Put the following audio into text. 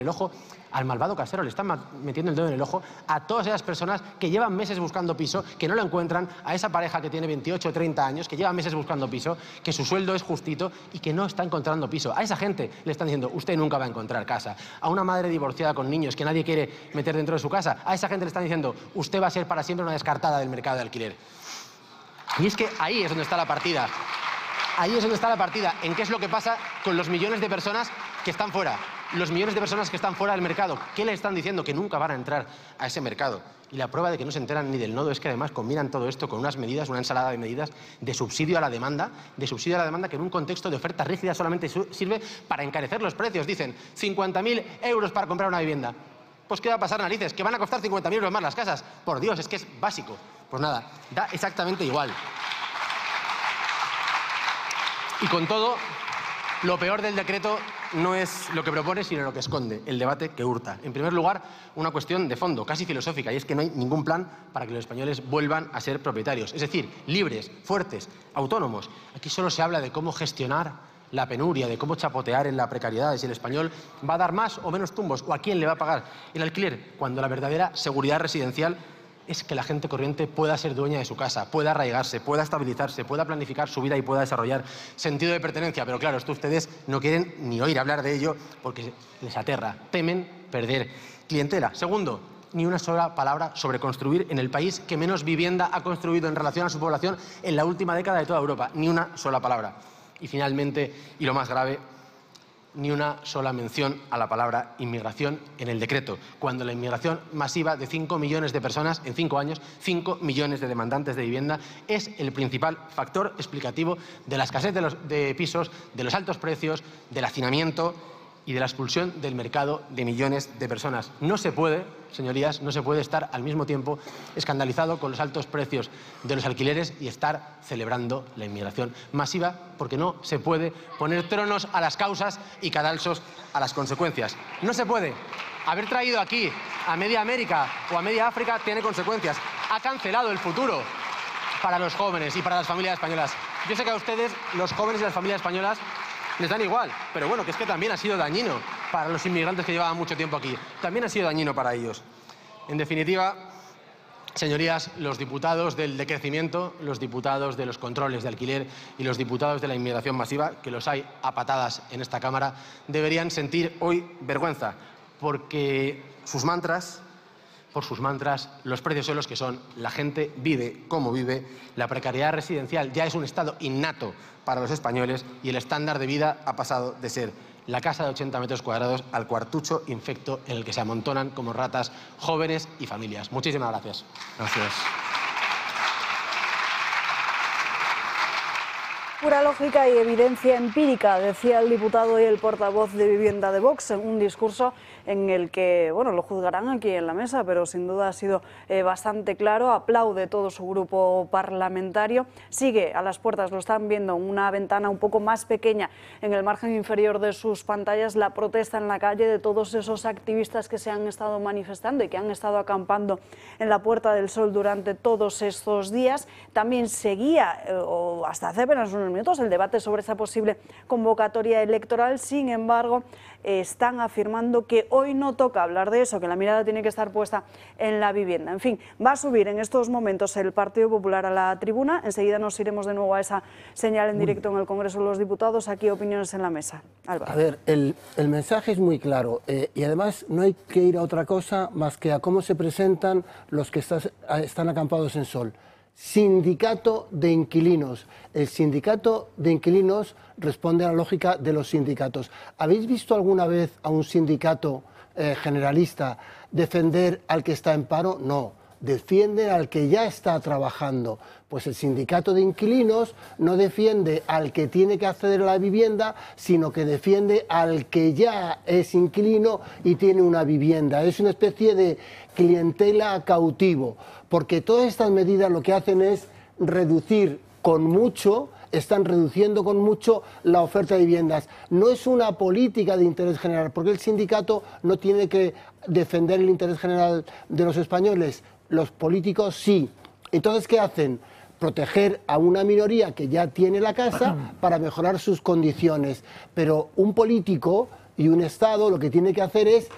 el ojo al malvado casero, le están metiendo el dedo en el ojo a todas esas personas que llevan meses buscando piso, que no lo encuentran, a esa pareja que tiene 28 o 30 años, que lleva meses buscando piso, que su sueldo es justito y que no está encontrando piso. A esa gente le están diciendo, usted nunca va a encontrar casa. A una madre divorciada con niños que nadie quiere meter dentro de su casa, a esa gente le están diciendo, usted va a ser para siempre una descartada del mercado de alquiler. Y es que ahí es donde está la partida. Ahí es donde está la partida, en qué es lo que pasa con los millones de personas que están fuera. Los millones de personas que están fuera del mercado, ¿qué le están diciendo? Que nunca van a entrar a ese mercado. Y la prueba de que no se enteran ni del nodo es que además combinan todo esto con unas medidas, una ensalada de medidas de subsidio a la demanda, que en un contexto de oferta rígida solamente sirve para encarecer los precios. Dicen, 50.000 euros para comprar una vivienda. Pues ¿qué va a pasar, narices? ¿Que van a costar 50.000 euros más las casas? Por Dios, es que es básico. Pues nada, da exactamente igual. Y con todo, lo peor del decreto no es lo que propone, sino lo que esconde, el debate que hurta. En primer lugar, una cuestión de fondo, casi filosófica, y es que no hay ningún plan para que los españoles vuelvan a ser propietarios. Es decir, libres, fuertes, autónomos. Aquí solo se habla de cómo gestionar la penuria, de cómo chapotear en la precariedad, de si el español va a dar más o menos tumbos, o a quién le va a pagar el alquiler, cuando la verdadera seguridad residencial es que la gente corriente pueda ser dueña de su casa, pueda arraigarse, pueda estabilizarse, pueda planificar su vida y pueda desarrollar sentido de pertenencia. Pero claro, esto ustedes no quieren ni oír hablar de ello porque les aterra, temen perder clientela. Segundo, ni una sola palabra sobre construir en el país que menos vivienda ha construido en relación a su población en la última década de toda Europa. Ni una sola palabra. Y finalmente, y lo más grave, ni una sola mención a la palabra inmigración en el decreto, cuando la inmigración masiva de 5 millones de personas en 5 años, 5 millones de demandantes de vivienda, es el principal factor explicativo de la escasez de pisos, de los altos precios, del hacinamiento y de la expulsión del mercado de millones de personas. No se puede, señorías, no se puede estar al mismo tiempo escandalizado con los altos precios de los alquileres y estar celebrando la inmigración masiva, porque no se puede poner tronos a las causas y cadalsos a las consecuencias. No se puede. Haber traído aquí a media América o a media África tiene consecuencias. Ha cancelado el futuro para los jóvenes y para las familias españolas. Yo sé que a ustedes, los jóvenes y las familias españolas, les dan igual, pero bueno, que es que también ha sido dañino para los inmigrantes que llevaban mucho tiempo aquí. También ha sido dañino para ellos. En definitiva, señorías, los diputados del decrecimiento, los diputados de los controles de alquiler y los diputados de la inmigración masiva, que los hay a patadas en esta Cámara, deberían sentir hoy vergüenza, porque por sus mantras, los precios son los que son, la gente vive como vive, la precariedad residencial ya es un estado innato para los españoles y el estándar de vida ha pasado de ser la casa de 80 metros cuadrados al cuartucho infecto en el que se amontonan como ratas jóvenes y familias. Muchísimas gracias. Gracias. Pura lógica y evidencia empírica, decía el diputado y el portavoz de Vivienda de Vox, en un discurso en el que, bueno, lo juzgarán aquí en la mesa, pero sin duda ha sido bastante claro. Aplaude todo su grupo parlamentario. Sigue a las puertas, lo están viendo, una ventana un poco más pequeña en el margen inferior de sus pantallas, la protesta en la calle de todos esos activistas que se han estado manifestando y que han estado acampando en la Puerta del Sol durante todos estos días. También seguía, o hasta hace apenas unos minutos, el debate sobre esa posible convocatoria electoral. Sin embargo, están afirmando que hoy no toca hablar de eso, que la mirada tiene que estar puesta en la vivienda. En fin, va a subir en estos momentos el Partido Popular a la tribuna. Enseguida nos iremos de nuevo a esa señal en directo en el Congreso de los Diputados. Aquí opiniones en la mesa. Álvaro. A ver, el mensaje es muy claro y además no hay que ir a otra cosa más que a cómo se presentan los que están acampados en Sol. Sindicato de inquilinos. El sindicato de inquilinos responde a la lógica de los sindicatos. ¿Habéis visto alguna vez a un sindicato generalista defender al que está en paro? No, defiende al que ya está trabajando. Pues el sindicato de inquilinos no defiende al que tiene que acceder a la vivienda, sino que defiende al que ya es inquilino y tiene una vivienda. Es una especie de clientela cautivo, porque todas estas medidas lo que hacen es reducir con mucho, están reduciendo con mucho la oferta de viviendas. No es una política de interés general, porque el sindicato no tiene que defender el interés general de los españoles, los políticos sí. Entonces, ¿qué hacen? Proteger a una minoría que ya tiene la casa para mejorar sus condiciones. Pero un político y un Estado lo que tiene que hacer es